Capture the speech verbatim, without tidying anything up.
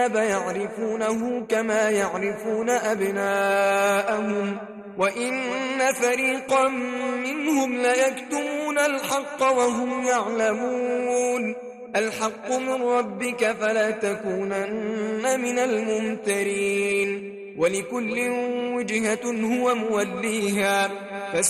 يعرفونه كما يعرفون أبناءهم وإن فريقا منهم ليكتمون الحق وهم يعلمون الحق من ربك فلا تكونن من الممترين ولكل وجهة هو موليها